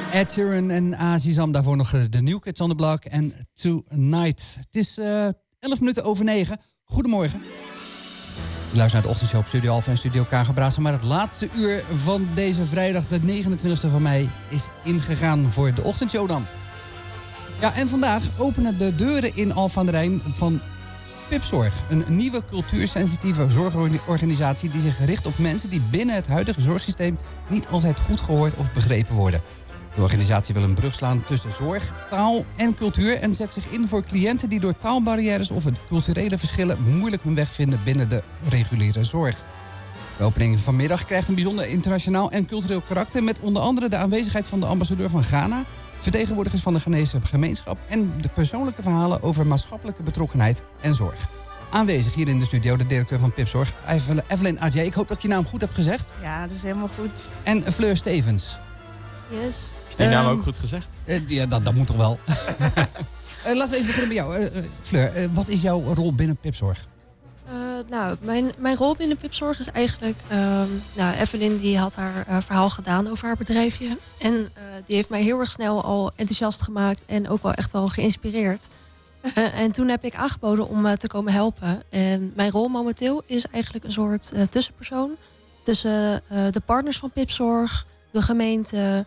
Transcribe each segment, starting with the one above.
Ed Sheeran en Azizam. Daarvoor nog de New Kids on the Block en Tonight. Het is 11 minuten over 9. Goedemorgen. Je luistert naar de ochtendshow op Studio Alpha en Studio Kagenbrazen. Maar het laatste uur van deze vrijdag, de 29e van mei, is ingegaan voor de ochtendshow dan. Ja, en vandaag openen de deuren in Alphen aan de Rijn van Pipzorg. Een nieuwe cultuursensitieve zorgorganisatie die zich richt op mensen die binnen het huidige zorgsysteem niet altijd goed gehoord of begrepen worden. De organisatie wil een brug slaan tussen zorg, taal en cultuur en zet zich in voor cliënten die door taalbarrières of culturele verschillen moeilijk hun weg vinden binnen de reguliere zorg. De opening vanmiddag krijgt een bijzonder internationaal en cultureel karakter met onder andere de aanwezigheid van de ambassadeur van Ghana, vertegenwoordigers van de Ghanese gemeenschap en de persoonlijke verhalen over maatschappelijke betrokkenheid en zorg. Aanwezig hier in de studio de directeur van Pipzorg, Evelyn Adjei. Ik hoop dat ik je naam goed heb gezegd. Ja, dat is helemaal goed. En Fleur Stevens. Yes. Heb je die naam ook goed gezegd? Ja, dat moet toch wel. Laten we even beginnen bij jou. Fleur, wat is jouw rol binnen Pipzorg? Mijn rol binnen Pipzorg is eigenlijk... Evelyn die had haar verhaal gedaan over haar bedrijfje. En die heeft mij heel erg snel al enthousiast gemaakt en ook wel echt wel geïnspireerd. En toen heb ik aangeboden om te komen helpen. En mijn rol momenteel is eigenlijk een soort tussenpersoon tussen de partners van Pipzorg, de gemeente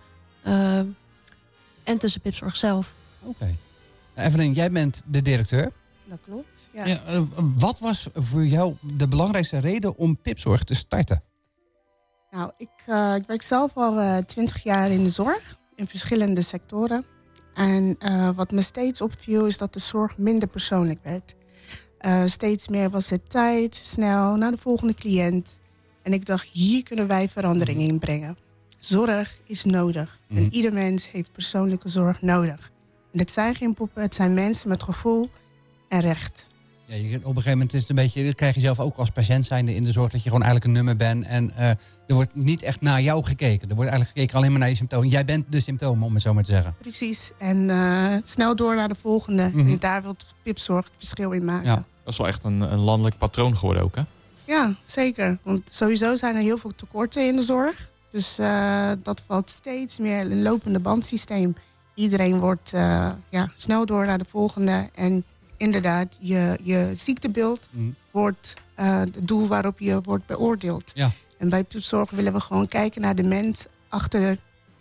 en tussen Pipzorg zelf. Oké. Evelyn, jij bent de directeur. Dat klopt, ja. Ja, wat was voor jou de belangrijkste reden om Pipzorg te starten? Nou, ik werk zelf al 20 jaar in de zorg, in verschillende sectoren. En wat me steeds opviel is dat de zorg minder persoonlijk werd. Steeds meer was het tijd, snel, naar de volgende cliënt. En ik dacht, hier kunnen wij verandering in brengen. Zorg is nodig. En ieder mens heeft persoonlijke zorg nodig. En het zijn geen poppen, het zijn mensen met gevoel en recht. Ja, op een gegeven moment is het een beetje, dat krijg je zelf ook als patiënt zijnde in de zorg, dat je gewoon eigenlijk een nummer bent. En er wordt niet echt naar jou gekeken. Er wordt eigenlijk gekeken alleen maar naar je symptomen. Jij bent de symptomen, om het zo maar te zeggen. Precies. En snel door naar de volgende. En daar wil Pipzorg het verschil in maken. Ja. Dat is wel echt een landelijk patroon geworden ook, hè? Ja, zeker. Want sowieso zijn er heel veel tekorten in de zorg. Dus dat valt steeds meer een lopende bandsysteem. Iedereen wordt snel door naar de volgende. En inderdaad, je ziektebeeld wordt het doel waarop je wordt beoordeeld. Ja. En bij Pipzorg willen we gewoon kijken naar de mens achter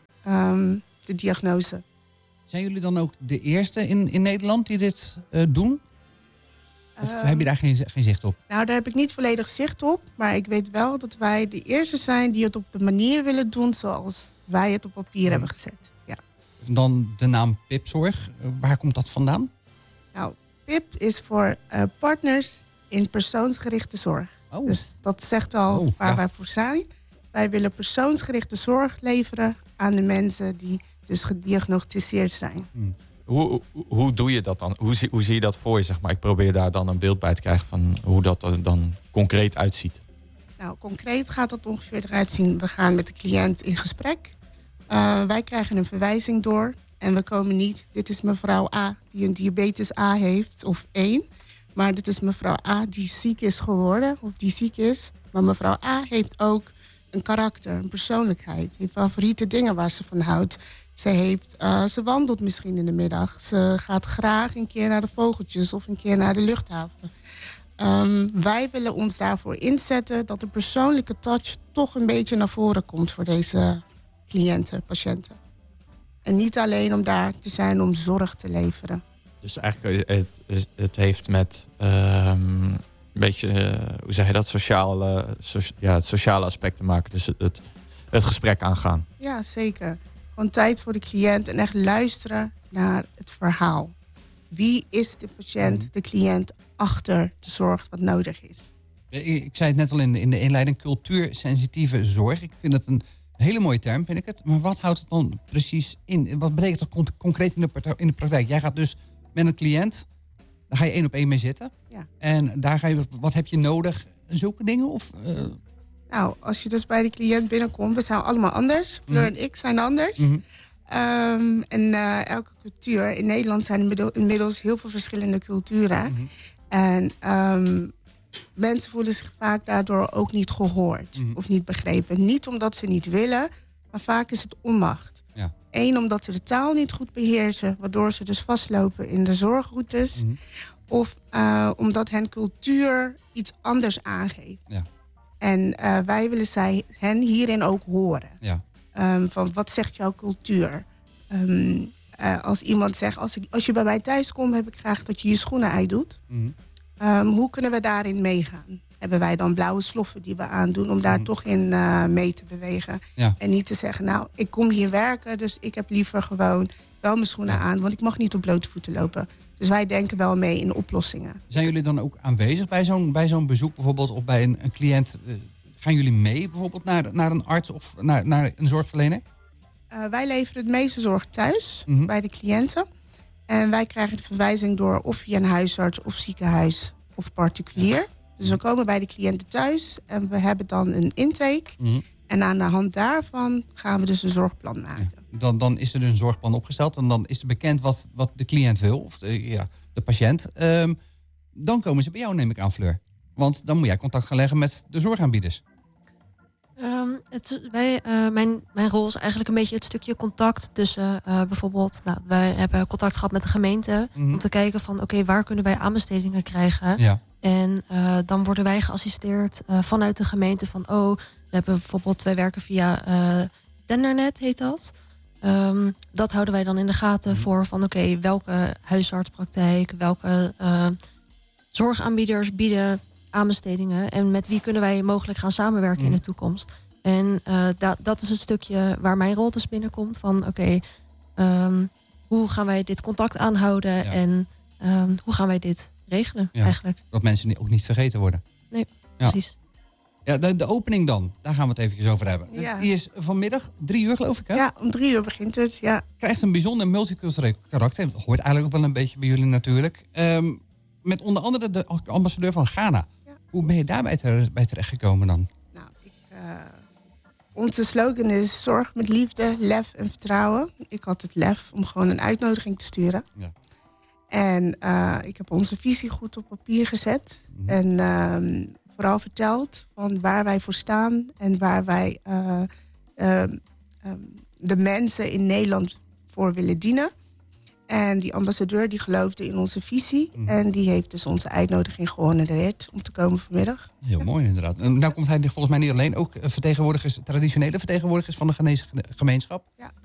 de diagnose. Zijn jullie dan ook de eerste in Nederland die dit doen? Of heb je daar geen zicht op? Nou, daar heb ik niet volledig zicht op. Maar ik weet wel dat wij de eerste zijn die het op de manier willen doen zoals wij het op papier hebben gezet. Ja. Dan de naam Pipzorg. Waar komt dat vandaan? Nou, PIP is voor partners in persoonsgerichte zorg. Oh. Dus dat zegt al waar wij voor zijn. Wij willen persoonsgerichte zorg leveren aan de mensen die dus gediagnosticeerd zijn. Hoe doe je dat dan? Hoe zie je dat voor je, zeg maar? Ik probeer daar dan een beeld bij te krijgen van hoe dat er dan concreet uitziet. Nou, concreet gaat dat ongeveer eruit zien. We gaan met de cliënt in gesprek. Wij krijgen een verwijzing door. En we komen niet, dit is mevrouw A die een diabetes A heeft, of 1. Maar dit is mevrouw A die ziek is geworden, of die ziek is. Maar mevrouw A heeft ook een karakter, een persoonlijkheid. Heeft favoriete dingen waar ze van houdt. Ze wandelt misschien in de middag. Ze gaat graag een keer naar de vogeltjes of een keer naar de luchthaven. Wij willen ons daarvoor inzetten dat de persoonlijke touch toch een beetje naar voren komt voor deze cliënten, patiënten. En niet alleen om daar te zijn om zorg te leveren. Dus eigenlijk het heeft met een beetje, hoe zeg je dat, het sociale aspect te maken. Dus het gesprek aangaan. Ja, zeker. Gewoon tijd voor de cliënt en echt luisteren naar het verhaal. Wie is de patiënt, de cliënt achter de zorg wat nodig is? Ik zei het net al in de inleiding, cultuursensitieve zorg. Ik vind het een hele mooie term, vind ik het. Maar wat houdt het dan precies in? Wat betekent dat concreet in de praktijk? Jij gaat dus met een cliënt, daar ga je 1-op-1 mee zitten. Ja. En daar ga je, wat heb je nodig? Zulke dingen? Of, Nou, als je dus bij de cliënt binnenkomt, we zijn allemaal anders. Fleur en ik zijn anders. Elke cultuur, in Nederland zijn inmiddels heel veel verschillende culturen. En mensen voelen zich vaak daardoor ook niet gehoord of niet begrepen. Niet omdat ze niet willen, maar vaak is het onmacht. Ja. Eén, omdat ze de taal niet goed beheersen, waardoor ze dus vastlopen in de zorgroutes. Of omdat hun cultuur iets anders aangeeft. Ja. En wij willen hen hierin ook horen. Ja. Van wat zegt jouw cultuur? Als iemand zegt, als je bij mij thuis komt, heb ik graag dat je je schoenen uitdoet. Hoe kunnen we daarin meegaan? Hebben wij dan blauwe sloffen die we aandoen om daar toch in mee te bewegen? Ja. En niet te zeggen, nou, ik kom hier werken, dus ik heb liever gewoon wel mijn schoenen aan, want ik mag niet op blote voeten lopen. Dus wij denken wel mee in oplossingen. Zijn jullie dan ook aanwezig bij zo'n bezoek bijvoorbeeld, of bij een cliënt? Gaan jullie mee bijvoorbeeld naar een arts of naar een zorgverlener? Wij leveren het meeste zorg thuis bij de cliënten. En wij krijgen de verwijzing door of via een huisarts of ziekenhuis of particulier. Dus we komen bij de cliënten thuis en we hebben dan een intake. En aan de hand daarvan gaan we dus een zorgplan maken. Ja. Dan is er een zorgplan opgesteld en dan is er bekend wat de cliënt wil, of de patiënt. Dan komen ze bij jou, neem ik aan, Fleur. Want dan moet jij contact gaan leggen met de zorgaanbieders. Mijn rol is eigenlijk een beetje het stukje contact tussen bijvoorbeeld... Nou, wij hebben contact gehad met de gemeente om te kijken van... oké, waar kunnen wij aanbestedingen krijgen? Ja. En dan worden wij geassisteerd vanuit de gemeente van... we hebben bijvoorbeeld, wij werken via Tendernet, heet dat. Dat houden wij dan in de gaten voor van... oké, welke huisartspraktijk, welke zorgaanbieders bieden aanbestedingen... en met wie kunnen wij mogelijk gaan samenwerken in de toekomst. En dat is het stukje waar mijn rol dus binnenkomt van... oké, hoe gaan wij dit contact aanhouden en hoe gaan wij dit regelen eigenlijk? Dat mensen ook niet vergeten worden. Nee, precies. Ja, de opening dan, daar gaan we het eventjes over hebben. Ja. Die is vanmiddag 3 uur, geloof ik, hè? Ja, om 3 uur begint het, ja. Krijgt een bijzonder multicultureel karakter. Dat hoort eigenlijk ook wel een beetje bij jullie natuurlijk. Met onder andere de ambassadeur van Ghana. Ja. Hoe ben je daarbij terechtgekomen dan? Nou, onze slogan is zorg met liefde, lef en vertrouwen. Ik had het lef om gewoon een uitnodiging te sturen. Ja. En ik heb onze visie goed op papier gezet. En vooral verteld van waar wij voor staan en waar wij de mensen in Nederland voor willen dienen. En die ambassadeur die geloofde in onze visie. En die heeft dus onze uitnodiging gehonoreerd om te komen vanmiddag. Heel mooi inderdaad. En nou komt hij volgens mij niet alleen, ook traditionele vertegenwoordigers van de Ghanese gemeenschap. Ja,